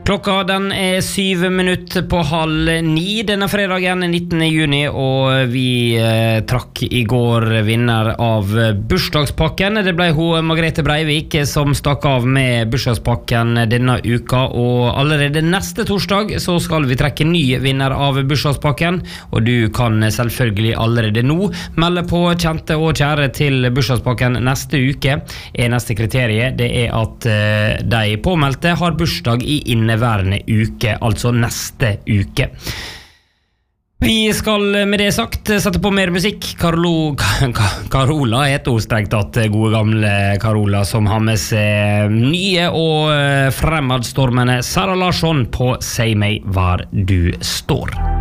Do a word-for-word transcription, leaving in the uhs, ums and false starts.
Klokka den er syv minutter på halv ni denne fredagen nittende juni, og vi eh, trakk i går vinner av bursdagspakken. Det ble hun Margrethe Breivik som stakk av med bursdagspakken denne uka, og allerede neste torsdag så skal vi trekke ny vinner av bursdagspakken, og du kan selvfølgelig allerede nå melde på kjente og kjære til bursdagspakken neste uke. Eneste kriteriet det er at eh, de påmeldte har bursdag i inneværende uke, altså neste uke. Vi skal med det sagt sette på mer musikk. Karlo, Carola heter hun strengt tatt, gode gamle Carola, som har med seg nye og fremadstormende Sara Larsson på «Si meg hvor du står».